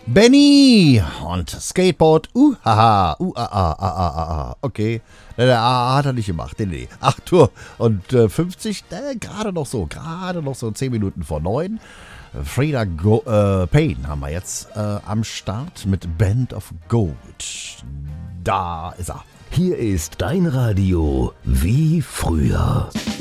Benny und Skateboard, okay. Hat er nicht gemacht, nee. 8:50, gerade noch so 10 Minuten vor 9. Frida Payne haben wir jetzt am Start mit Band of Gold. Da ist er. Hier ist dein Radio wie früher.